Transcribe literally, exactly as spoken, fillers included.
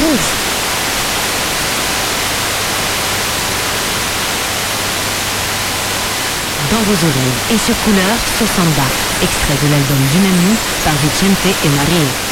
Kings. Dans vos oreilles et sur Couleur sur Samba, extrait de l'album du même nom par Vicente et Marie.